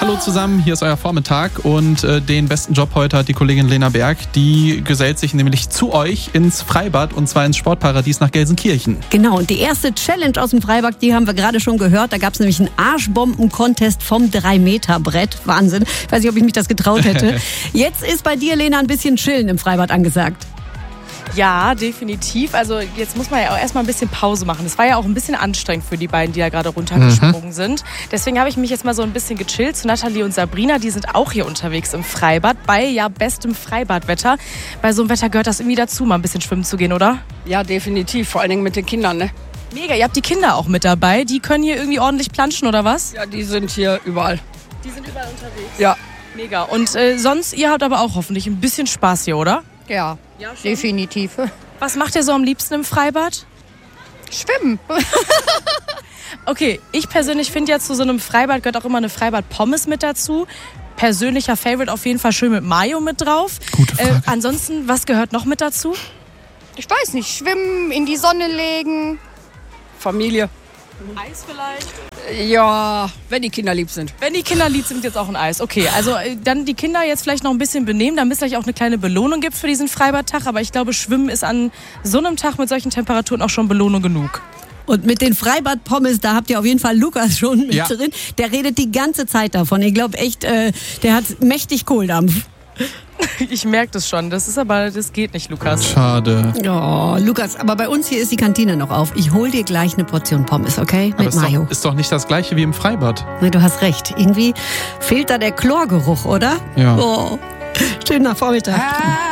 Hallo zusammen, hier ist euer Vormittag und den besten Job heute hat die Kollegin Lena Berg. Die gesellt sich nämlich zu euch ins Freibad und zwar ins Sportparadies nach Gelsenkirchen. Genau, und die erste Challenge aus dem Freibad, die haben wir gerade schon gehört. Da gab es nämlich einen Arschbomben-Contest vom 3-Meter-Brett. Wahnsinn. Ich weiß nicht, ob ich mich das getraut hätte. Jetzt ist bei dir, Lena, ein bisschen Chillen im Freibad angesagt. Ja, definitiv. Also jetzt muss man ja auch erstmal ein bisschen Pause machen. Das war ja auch ein bisschen anstrengend für die beiden, die da gerade runtergesprungen sind. Deswegen habe ich mich jetzt mal so ein bisschen gechillt zu Nathalie und Sabrina. Die sind auch hier unterwegs im Freibad bei ja bestem Freibadwetter. Bei so einem Wetter gehört das irgendwie dazu, mal ein bisschen schwimmen zu gehen, oder? Ja, definitiv. Vor allen Dingen mit den Kindern, ne? Mega, ihr habt die Kinder auch mit dabei. Die können hier irgendwie ordentlich planschen, oder was? Ja, die sind hier überall. Die sind überall unterwegs? Ja. Mega. Und sonst, ihr habt aber auch hoffentlich ein bisschen Spaß hier, oder? Ja, definitiv. Was macht ihr so am liebsten im Freibad? Schwimmen. Okay, ich persönlich finde ja, zu so einem Freibad gehört auch immer eine Freibad-Pommes mit dazu. Persönlicher Favorite auf jeden Fall schön mit Mayo mit drauf. Gute Frage. Ansonsten, was gehört noch mit dazu? Ich weiß nicht, schwimmen, in die Sonne legen. Familie. Eis vielleicht? Ja, wenn die Kinder lieb sind. Wenn die Kinder lieb sind, jetzt auch ein Eis. Okay, also dann die Kinder jetzt vielleicht noch ein bisschen benehmen, damit es gleich auch eine kleine Belohnung gibt für diesen Freibadtag. Aber ich glaube, Schwimmen ist an so einem Tag mit solchen Temperaturen auch schon Belohnung genug. Und mit den Freibad-Pommes, da habt ihr auf jeden Fall Lukas schon mit Ja. drin. Der redet die ganze Zeit davon. Ich glaube echt, der hat mächtig Kohldampf. Ich merke das schon. Das geht nicht, Lukas. Schade. Oh, Lukas, aber bei uns hier ist die Kantine noch auf. Ich hol dir gleich eine Portion Pommes, okay? Aber Mit Mayo. ist doch nicht das gleiche wie im Freibad. Nee, du hast recht. Irgendwie fehlt da der Chlorgeruch, oder? Ja. Oh, schöner Vormittag.